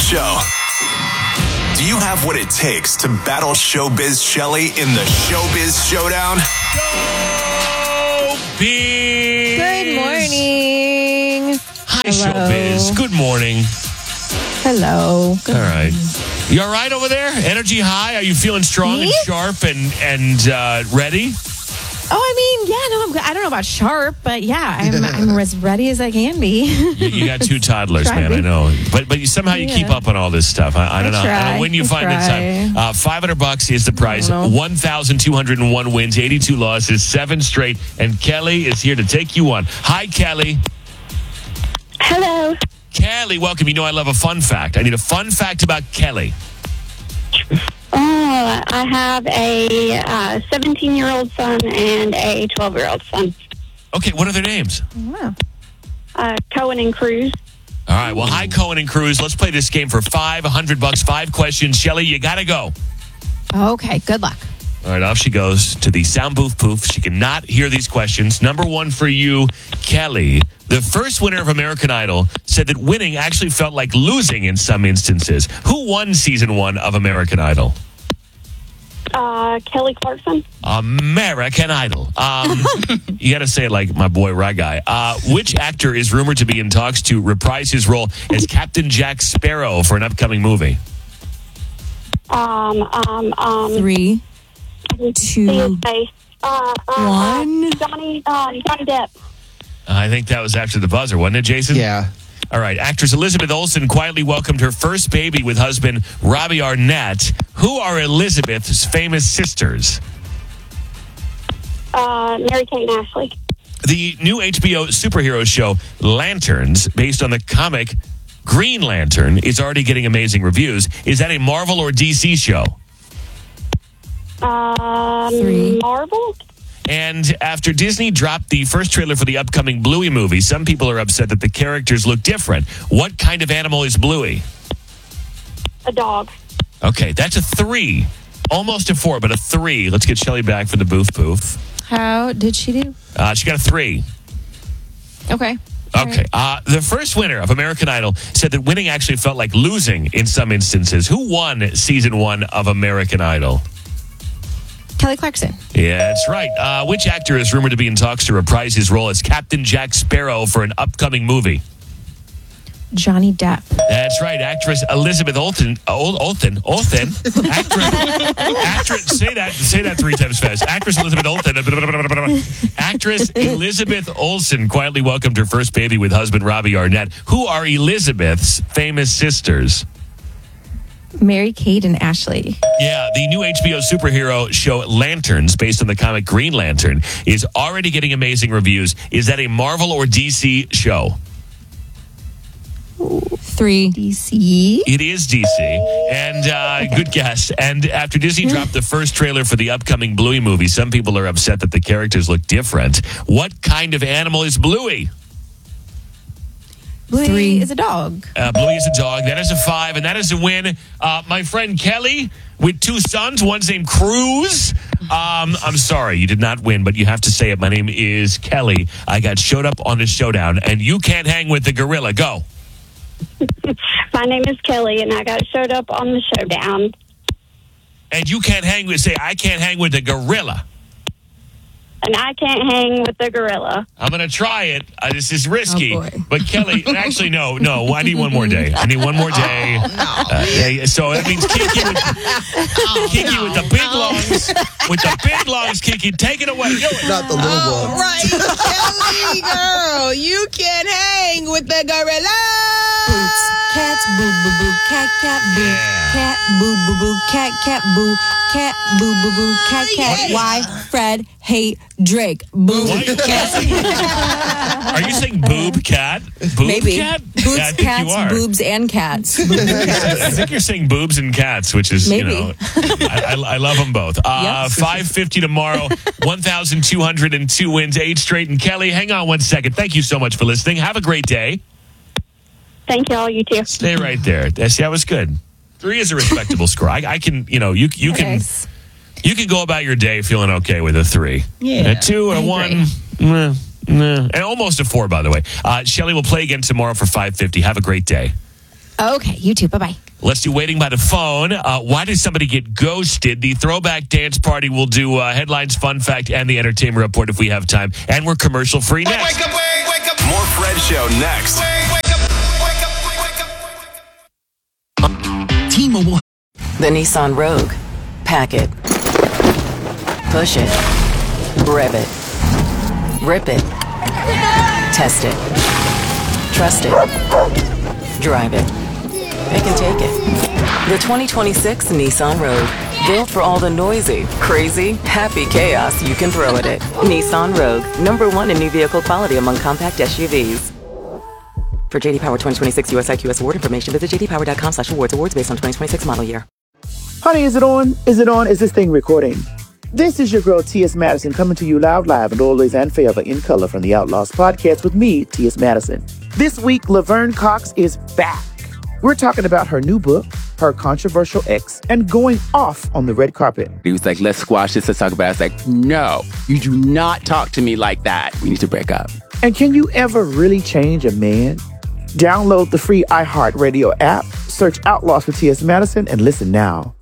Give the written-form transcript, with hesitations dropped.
show. Do you have what it takes to battle Showbiz Shelly in the Showbiz Showdown? Showbiz! Good morning. Hi, Hello. Showbiz. Good morning. Hello. All right. You all right over there? Energy high? Are you feeling strong Me? and sharp and ready? Oh, I mean, yeah, no, I'm good. I don't know about sharp, but yeah, I'm as ready as I can be. You got two toddlers, Try man. me. I know, but somehow you keep up on all this stuff. I don't know. I don't know when you find the time. $500 is the prize. 1,201 wins, 82 losses, 7 straight, and Kelly is here to take you on. Hi, Kelly. Hello. Kelly, welcome. You know I love a fun fact. I need a fun fact about Kelly. Oh, I have a 17-year-old son and a 12-year-old son. Okay, what are their names? Wow. Cohen and Cruz. All right, well, hi, Cohen and Cruz. Let's play this game for $500, 5 questions. Shelly, you got to go. Okay, good luck. All right, off she goes to the sound booth poof. She cannot hear these questions. Number one for you, Kelly. The first winner of American Idol said that winning actually felt like losing in some instances. Who won season 1 of American Idol? Kelly Clarkson. American Idol. You got to say it like my boy Rye Guy. Which actor is rumored to be in talks to reprise his role as Captain Jack Sparrow for an upcoming movie? 3, 2, See his face. 1. Johnny Depp. I think that was after the buzzer, wasn't it, Jason? Yeah. All right. Actress Elizabeth Olsen quietly welcomed her first baby with husband Robbie Arnett. Who are Elizabeth's famous sisters? Mary-Kate and Ashley. The new HBO superhero show Lanterns, based on the comic Green Lantern, is already getting amazing reviews. Is that a Marvel or DC show? 3. Marvel. And after Disney dropped the first trailer for the upcoming Bluey movie, some people are upset that the characters look different. What kind of animal is Bluey? A dog. Okay, that's a 3. Almost a 4, but a 3. Let's get Shelly back for the booth poof. How did she do? She got a 3. Okay. Okay. The first winner of American Idol said that winning actually felt like losing in some instances. Who won season 1 of American Idol? Kelly Clarkson. Yeah, that's right. Which actor is rumored to be in talks to reprise his role as Captain Jack Sparrow for an upcoming movie? Johnny Depp. That's right. Actress Elizabeth Olsen. Actress. Say that 3 times fast. Actress Elizabeth Olsen. Actress Elizabeth Olsen quietly welcomed her first baby with husband Robbie Arnett. Who are Elizabeth's famous sisters? Mary-Kate and Ashley. Yeah, the new HBO superhero show Lanterns, based on the comic Green Lantern, is already getting amazing reviews. Is that a Marvel or DC show? 3. DC. It is DC. And good guess. And after Disney dropped the first trailer for the upcoming Bluey movie, some people are upset that the characters look different. What kind of animal is Bluey? Bluey 3. is a dog. Bluey is a dog. That is a 5, and that is a win. My friend Kelly, with 2 sons, one's named Cruz. I'm sorry, you did not win, but you have to say it. My name is Kelly. I got showed up on the showdown, and you can't hang with the gorilla. Go. My name is Kelly, and I got showed up on the showdown. And you can't hang with, say, I can't hang with the gorilla. And I can't hang with the gorilla. I'm going to try it. This is risky. Oh, boy. But Kelly, actually, no. I need one more day. I need one more day. So that means Kiki with the big lungs. With the big lungs, Kiki, take it away. Do it. Not the little one. Right, Kelly girl, you can hang with the gorilla. Boots, cats, boo, boo, boo, cat, cat, boo, Yeah. cat, boo, boo, boo, cat, cat, boo, cat, boo, boo, boo, cat, cat. Yeah. Why Fred hate Drake? Boo, Why- cat. Are you saying boob cat? Boob Maybe. cat? Boots, Yeah, I think cats, you are. boobs, and cats. I think you're saying boobs and cats, which is, Maybe. I love them both. Yep. 550 tomorrow, 1,202 wins, 8 straight. And Kelly, hang on one second. Thank you so much for listening. Have a great day. Thank y'all, you too. Stay right there. See, that was good. 3 is a respectable score. I can, you can. Nice. You can go about your day feeling okay with a 3. Yeah, A 2 and a 1. And almost a 4, by the way. Shelly will play again tomorrow for 550. Have a great day. Okay, you too. Bye-bye. Let's do waiting by the phone. Why did somebody get ghosted? The throwback dance party will do headlines, fun fact, and the entertainment report if we have time. And we're commercial free next. Wake up. More Fred Show next. T-Mobile. The Nissan Rogue. Pack it. Push it. Rev it. Rip it. Test it. Trust it. Drive it. Pick and take it. The 2026 Nissan Rogue. Built for all the noisy, crazy, happy chaos you can throw at it. Nissan Rogue. #1 in new vehicle quality among compact SUVs. For JD Power 2026 US IQS award information, visit jdpower.com/awards. Awards based on 2026 model year. Honey, is it on? Is it on? Is this thing recording? This is your girl, T.S. Madison, coming to you loud, live, and always and forever in color from the Outlaws podcast with me, T.S. Madison. This week, Laverne Cox is back. We're talking about her new book, her controversial ex, and going off on the red carpet. He was like, let's squash this, let's talk about it. I was like, no, you do not talk to me like that. We need to break up. And can you ever really change a man? Download the free iHeartRadio app, search Outlaws for T.S. Madison, and listen now.